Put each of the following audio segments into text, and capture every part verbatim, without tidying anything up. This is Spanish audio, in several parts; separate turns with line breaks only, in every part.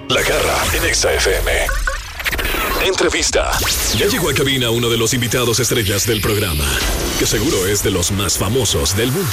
La Garra en Exa F M. Entrevista. Ya llegó a cabina uno de los invitados estrellas del programa, que seguro es de los más famosos del mundo.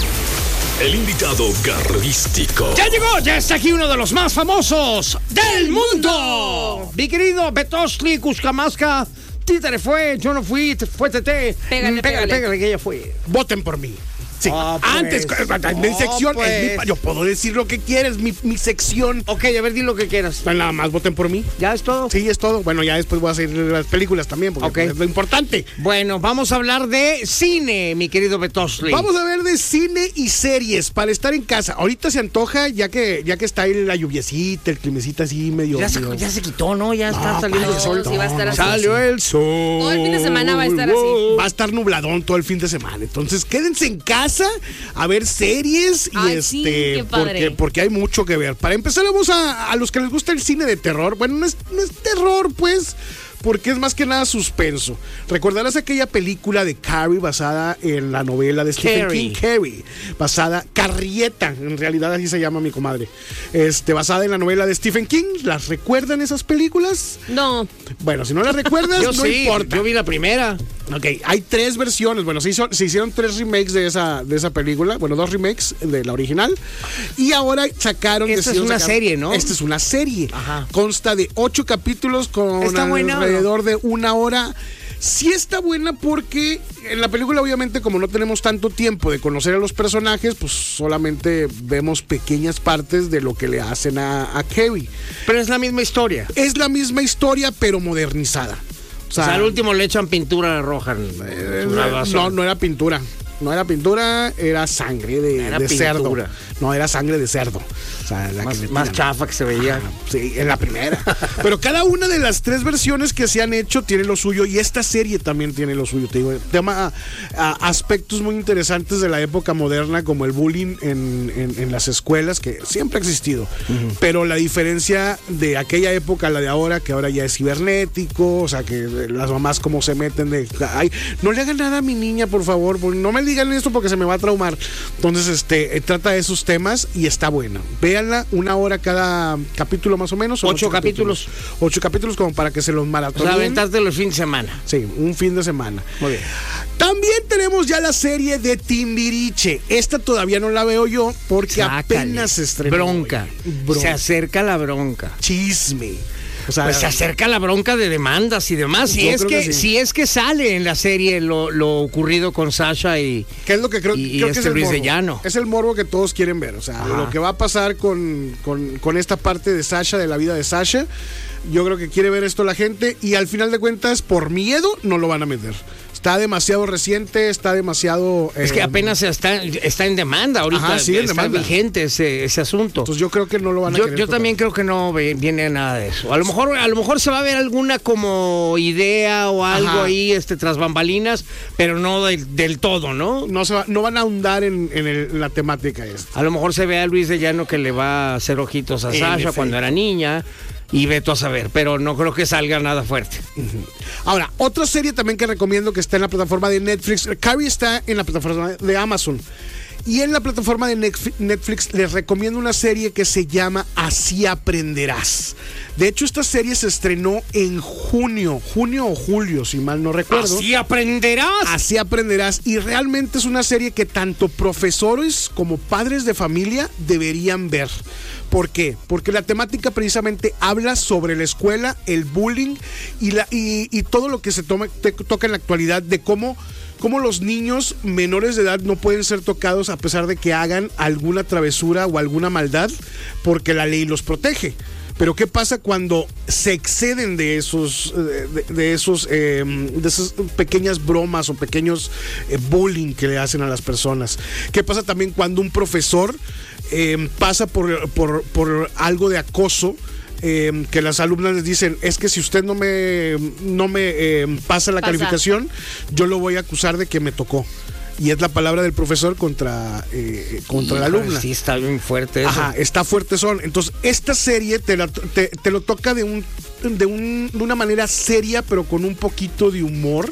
El invitado garrístico.
Ya llegó, ya está aquí uno de los más famosos del mundo. Mi querido Betosli Cuscamasca. Títere fue, yo no fui, fue Tete.
Pégale,
pégale,
pégale.
pégale, que ella fue.
Voten por mí. Sí.
Oh, pues.
Antes, en mi
Oh,
sección,
pues.
es mi- yo puedo decir lo que quieres, mi, mi sección.
Ok, a ver, di lo que quieras.
Nada más, voten por mí.
¿Ya es todo?
Sí, es todo. Bueno, ya después voy a seguir las películas también, porque
Ok.
es lo importante.
Bueno, vamos a hablar de cine, mi querido Betosli.
Vamos a ver de cine y series para estar en casa. Ahorita se antoja, ya que ya que está ahí la lluviecita, el climecito así medio...
Ya se,
medio-
ya se quitó, ¿no? Ya está
No,
saliendo
vaya,
el sol.
No, sí va a estar así.
Salió el sol.
Todo el fin de semana va a estar así.
Va a estar nubladón todo el fin de semana. Entonces, quédense en casa a ver series y
Ay,
este
sí, qué padre.
porque, porque hay mucho que ver. Para empezar, vamos a, a los que les gusta el cine de terror. Bueno, no es, no es terror, pues, porque es más que nada suspenso. Recordarás aquella película de Carrie basada en la novela de Stephen
Carrie.
King, Carrie, basada, Carrieta, en realidad así se llama mi comadre. Este, basada en la novela de Stephen King. ¿Las recuerdan esas películas?
No.
Bueno, si no las recuerdas,
Yo
no
sí,
importa.
yo vi la primera.
Ok, hay tres versiones. Bueno, se, hizo- se hicieron tres remakes de esa, de esa película. Bueno, dos remakes de la original. Y ahora sacaron...
Esta es
decidieron
una
sacar-
serie, ¿no?
Esta es una serie.
Ajá.
Consta de ocho capítulos con
¿Está buena o no?
alrededor de una hora. Sí está buena porque en la película, obviamente, como no tenemos tanto tiempo de conocer a los personajes, pues solamente vemos pequeñas partes de lo que le hacen a, a Carrie.
Pero es la misma historia.
Es la misma historia, pero modernizada.
O sea, al último le echan pintura roja.
Eh, No, no era pintura. No era pintura, era sangre de,
Era
de cerdo.
pintura.
No, era sangre de cerdo. O sea, la
Más,
que le
más
tiran.
chafa que se veía.
Sí, en la primera. Pero cada una de las tres versiones que se han hecho tiene lo suyo y esta serie también tiene lo suyo. Te digo, tema a, a aspectos muy interesantes de la época moderna como el bullying en, en- en las escuelas, que siempre ha existido. Uh-huh. Pero la diferencia de aquella época a la de ahora, que ahora ya es cibernético, o sea, que las mamás como se meten de, ay, no le hagan nada a mi niña, por favor, no me digan esto porque se me va a traumar. Entonces, este, trata de esos temas y está buena. Véanla, una hora cada capítulo más o menos. son
Ocho capítulos.
Ocho capítulos como para que se los
O
maratonen.
sea, aventártelo el fin de semana.
Sí, un fin de semana.
Muy bien.
También tenemos ya la serie de Timbiriche. Esta todavía no la veo yo porque
Sácale.
apenas se estrenó.
Bronca.
hoy. Bronca.
Se acerca la bronca.
Chisme. O sea,
Pues se acerca la bronca de demandas y demás. Si
Yo
es
creo
que,
que sí.
si es que sale en la serie lo, lo ocurrido con Sasha y
¿qué es lo que creo,
y- y
creo que
este
es el
Luis de
morbo?
Llano?
Es el morbo que todos quieren ver. O sea,
Ajá.
lo que va a pasar con, con, con esta parte de Sasha, de la vida de Sasha. Yo creo que quiere ver esto la gente y al final de cuentas, por miedo, no lo van a meter. Está demasiado reciente, está demasiado...
es que
eh,
apenas está, está en demanda ahorita.
Ajá, sí, en
está
demanda.
vigente ese, ese asunto.
Entonces yo creo que no lo van a
Yo,
querer
yo
tocar.
también creo que no ve- viene nada de eso. A lo mejor, a lo mejor se va a ver alguna como idea o algo
Ajá.
ahí, este, tras bambalinas, pero no del, del todo, ¿no?
No, se va- no van a ahondar en, en el- en la temática esta.
A lo mejor se ve a Luis de Llano que le va a hacer ojitos a
En
Sasha
efecto.
cuando era niña. Y veto a saber, pero no creo que salga nada fuerte.
Ahora, otra serie también que recomiendo que está en la plataforma de Netflix. Carrie está en la plataforma de Amazon. Y en la plataforma de Netflix les recomiendo una serie que se llama Así Aprenderás. De hecho, esta serie se estrenó en junio, junio o julio, si mal no recuerdo.
Así aprenderás.
Así Aprenderás. Y realmente es una serie que tanto profesores como padres de familia deberían ver. ¿Por qué? Porque la temática precisamente habla sobre la escuela, el bullying y, la, y, y todo lo que se toma, te, toca en la actualidad de cómo, cómo los niños menores de edad no pueden ser tocados a pesar de que hagan alguna travesura o alguna maldad porque la ley los protege. Pero ¿qué pasa cuando se exceden de esos, de, de esos, eh, de esas pequeñas bromas o pequeños eh, bullying que le hacen a las personas? ¿Qué pasa también cuando un profesor eh, pasa por, por, por algo de acoso? Eh, que las alumnas les dicen, es que si usted no me, no me eh, pasa la
Pasa.
calificación, yo lo voy a acusar de que me tocó. Y es la palabra del profesor contra, eh, contra la
Híjole,
alumna.
Sí, está bien fuerte eso.
Ajá, está fuerte son. Entonces, esta serie te, la- te, te lo toca de un, de un de una manera seria, pero con un poquito de humor.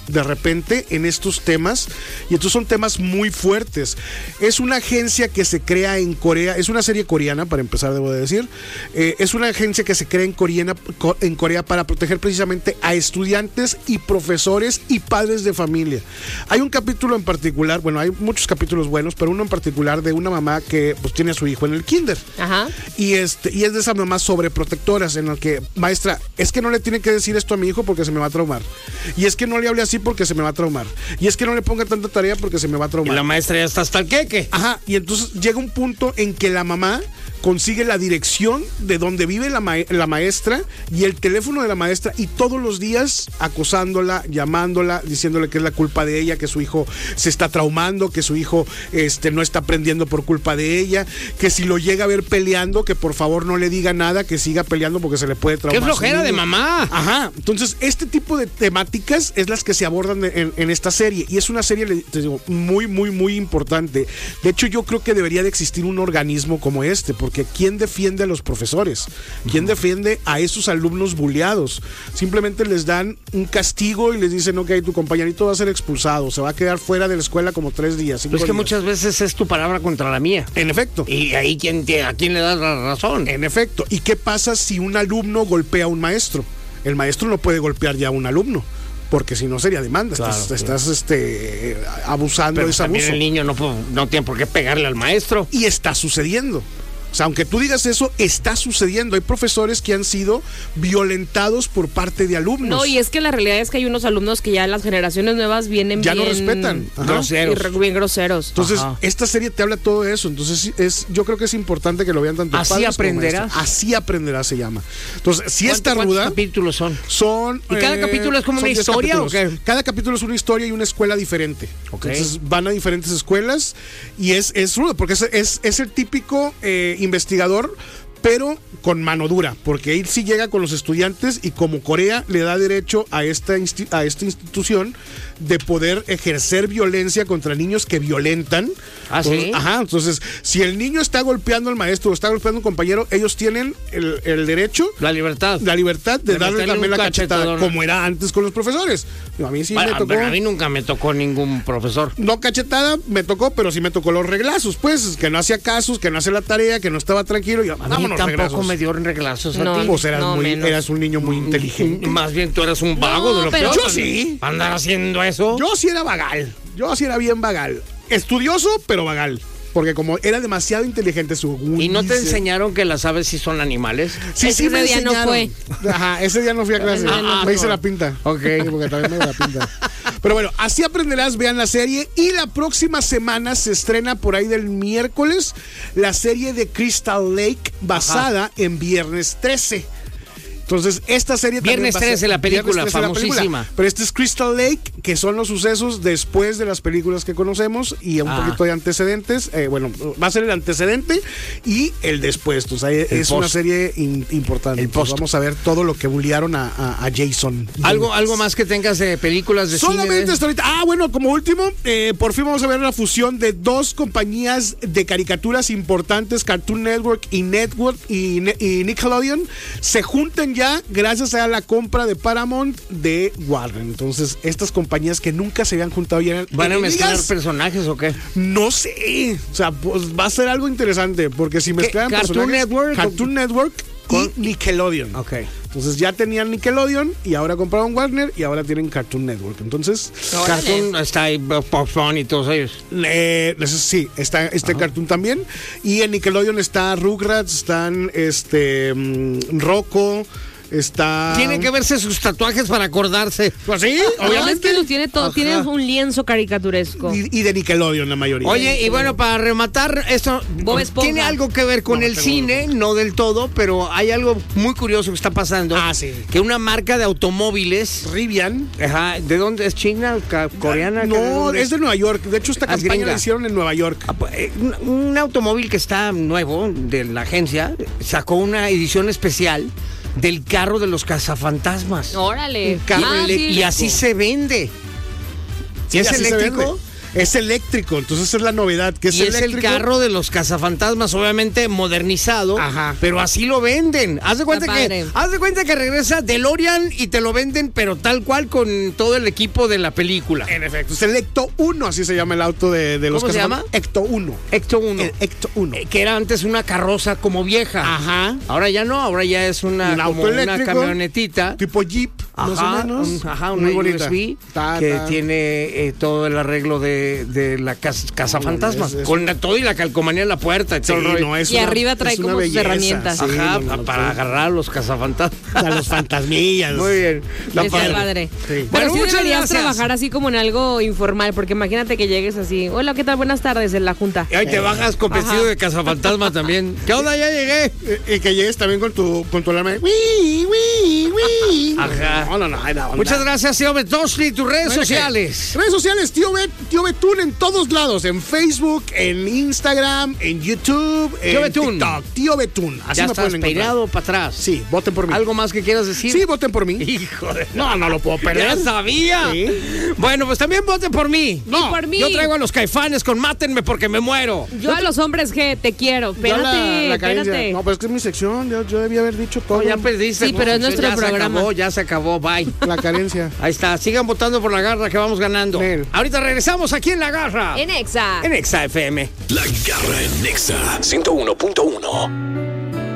de repente en estos temas, y estos son temas muy fuertes. Es una agencia que se crea en Corea, es una serie coreana, para empezar, debo de decir. Eh, es una agencia que se crea en Corea, en Corea para proteger precisamente a estudiantes y profesores y padres de familia. Hay un capítulo en particular, bueno, hay muchos capítulos buenos, pero uno en particular de una mamá que pues tiene a su hijo en el kinder.
Ajá.
Y este y es de esas mamás sobreprotectoras en las que, maestra, es que no le tiene que decir esto a mi hijo porque se me va a traumar. Y es que no le hable así porque se me va a traumar. Y es que no le ponga tanta tarea porque se me va a traumar.
Y la maestra ya está hasta el queque.
Ajá, y entonces llega un punto en que la mamá consigue la dirección de donde vive la, ma- la maestra y el teléfono de la maestra, y todos los días acosándola, llamándola, diciéndole que es la culpa de ella, que su hijo se está traumando, que su hijo este, no está aprendiendo por culpa de ella, que si lo llega a ver peleando, que por favor no le diga nada, que siga peleando porque se le puede traumar.
¡Qué flojera de mamá!
Ajá, entonces este tipo de temáticas es las que se abordan en, en esta serie, y es una serie, te digo, muy, muy, muy importante. De hecho, yo creo que debería de existir un organismo como este, porque que ¿quién defiende a los profesores? ¿Quién defiende a esos alumnos bulleados? Simplemente les dan un castigo y les dicen, ok, tu compañerito va a ser expulsado, se va a quedar fuera de la escuela como tres días.
Pero es que
días.
Muchas veces es tu palabra contra la mía.
En efecto.
Y ahí ¿quién te, a quién le das la razón.
En efecto. ¿Y qué pasa si un alumno golpea a un maestro? El maestro no puede golpear ya a un alumno, porque si no sería demanda.
Claro,
estás,
claro.
estás este, abusando
Pero
de ese
también
abuso.
el niño no, no tiene por qué pegarle al maestro.
Y está sucediendo. O sea, aunque tú digas eso, está sucediendo. Hay profesores que han sido violentados por parte de alumnos.
No, y es que la realidad es que hay unos alumnos que ya las generaciones nuevas vienen
Ya
bien...
no respetan. Ajá.
Groseros.
Y re- bien groseros.
Entonces,
Ajá.
esta serie te habla todo eso. Entonces, es, yo creo que es importante que lo vean tanto
Así
padres como
aprenderás.
maestros. Así aprenderás se llama. Entonces, si está
¿Cuántos
ruda,
capítulos son?
son...
¿Y cada capítulo es como
son
una
diez
historia o
capítulos.
qué?
Cada capítulo es una historia y una escuela diferente.
Ok.
Entonces, van a diferentes escuelas y es, es rudo, porque es, es, es el típico eh, investigador, pero con mano dura, porque él sí llega con los estudiantes y como Corea le da derecho a esta, insti- a esta institución de poder ejercer violencia contra niños que violentan.
¿Ah,
Entonces,
sí?
Ajá, entonces, si el niño está golpeando al maestro o está golpeando a un compañero, ellos tienen el, el derecho,
La libertad.
la libertad de,
De
darle
meterle
también
un
la cachetada,
cachetadón.
como era antes con los profesores. A mí sí
Bueno,
me tocó...
pero a mí nunca me tocó ningún profesor.
No cachetada me tocó, pero sí me tocó los reglazos, pues, que no hacía casos, que no hacía la tarea, que no estaba tranquilo. Y yo,
A mí
vámonos,
tampoco
reglazos.
me dio reglazos a
No,
ti.
Pues eras,
No,
muy,
menos.
eras un niño muy inteligente.
Más bien tú eras un vago
No,
de lo
pero-
peor.
Yo sí.
Andar haciendo eso.
Yo sí era vagal. Yo sí era bien vagal. Estudioso, pero vagal. Porque como era demasiado inteligente su
¿Y no te
dice-
enseñaron que las aves sí son animales?
Sí,
Ese
sí me
día no
enseñaron.
fue.
Ajá, ese día no fui a clase.
Ese día no
me
fue.
hice la pinta.
Ok.
Sí, porque también me hice la pinta. Pero bueno, así aprenderás, vean la serie. Y la próxima semana se estrena por ahí del miércoles la serie de Crystal Lake basada en Viernes trece. Entonces, esta serie también
Viernes
va a ser-
trece, la película,
Viernes trece, la
famosísima.
Pero este es Crystal Lake, que son los sucesos después de las películas que conocemos y un
Ah.
poquito de antecedentes. Eh, bueno, va a ser el antecedente y el después. O sea, es una
post.
serie in- importante.
El
Entonces,
post.
vamos a ver todo lo que bullearon a, a- a Jason.
¿Algo, algo más que tengas de películas de
Solamente
cine?
hasta ahorita. Ah, bueno, como último, eh, por fin vamos a ver la fusión de dos compañías de caricaturas importantes, Cartoon Network y Network y, Ne- y Nickelodeon, se juntan ya gracias a la compra de Paramount de Warner. Entonces, estas compañías que nunca se habían juntado ya
¿Van a mezclar
enemigas,
personajes o qué?
no sé. O sea, pues va a ser algo interesante, porque si mezclan
Cartoon
personajes,
Network?
Cartoon Network
Con-
y Nickelodeon.
Ok.
Entonces ya tenían Nickelodeon y ahora compraron Warner y ahora tienen Cartoon Network. Entonces,
Órale.
Cartoon, está ahí Pop Fun y todos ellos.
eh, eso sí, está este Cartoon también. Y en Nickelodeon está Rugrats, están este mm, Rocco, está...
Tienen que verse sus tatuajes para acordarse.
Pues sí,
No, es
obviamente.
que lo tiene todo,
Ajá.
tiene un lienzo caricaturesco.
Y, y de Nickelodeon la mayoría.
Oye, y bueno, para rematar, esto
Bob Esponja.
tiene algo que ver con
No,
el
tengo-
cine, no del todo, pero hay algo muy curioso que está pasando.
Ah, sí.
Que una marca de automóviles,
Rivian.
ajá, ¿de dónde es? ¿China? Ca- ¿Coreana? ¿De
No,
dónde
es de Nueva York. De hecho, esta
Ah, es
campaña
gringa.
la hicieron en Nueva York.
Ah, pues, eh, Un, un automóvil que está nuevo de la agencia sacó una edición especial del carro de los cazafantasmas.
Órale.
Carro
Ah,
ele-
sí.
y así se vende.
Sí,
¿Es
así se
eléctrico?
vende. Es eléctrico, entonces es la novedad. Que es
y es
eléctrico.
el carro de los cazafantasmas, obviamente modernizado.
Ajá.
Pero así lo venden. Haz de cuenta
Está
que,
padre.
haz de cuenta que regresa DeLorean y te lo venden, pero tal cual con todo el equipo de la película.
En efecto, es el Ecto uno, así se llama el auto de, de los
¿Cómo se
cazafant-
llama?
Ecto uno.
Ecto uno.
El Ecto uno.
Eh, que era antes una carroza como vieja.
Ajá.
Ahora ya no, ahora ya es una,
Un auto
como una
eléctrico,
camionetita.
Tipo Jeep, más o
Ajá,
menos.
un- ajá, una
Muy
U
bonita.
S B
Ta,
que
ta.
tiene eh, todo el arreglo de, de la casa, casa
No,
fantasma,
es- es-
con la- todo y la calcomanía en la puerta y todo el
Sí,
rollo.
no, es
Y
una-
arriba trae
es una
como sus
belleza,
herramientas.
sí,
Ajá,
no, no, no,
para
sí.
agarrar a los cazafantasmas.
A los fantasmillas.
Muy bien.
Está padre.
Sí.
Pero
Bueno,
sí
muchas
deberías
gracias.
trabajar así como en algo informal, porque imagínate que llegues así, hola, ¿qué tal? Buenas tardes en la junta.
Y ahí te bajas con vestido
Ajá.
de cazafantasma también. ¿Qué onda? Ya llegué.
Y, y que llegues también con tu, con tu alarma. de ¡Wii, wii, wii!
Ajá.
No, no, no. ay, la onda.
Muchas gracias, tío Betosli, tus redes
Bueno,
sociales.
¿qué? Redes sociales, tío Bet, tío Betún en todos lados. En Facebook, en Instagram, en YouTube,
Tío
en
Betún.
TikTok. Tío Betún. Así
Ya
me
estás
pueden encontrar.
peinado para atrás.
Sí, voten por mí.
¿Algo más que quieras decir?
Sí, voten por mí.
Hijo de...
No, no lo puedo perder.
Ya sabía.
Sí.
Bueno, pues también voten por mí.
No, por mí.
Yo traigo a los Caifanes con Mátenme porque me muero.
Yo a los hombres G, te quiero.
Ya
Espérate,
la- la carencia.
espérate.
No, pues es que es mi sección. Yo, yo debía haber dicho todo.
No, ya perdiste.
Sí, pero es nuestro
ya
programa.
Se acabó, ya se acabó, bye.
La carencia.
Ahí está, sigan votando por la garra que vamos ganando.
Nel.
Ahorita regresamos aquí en la garra.
En Exa.
En Exa F M.
La Garra en Nexa ciento uno punto uno.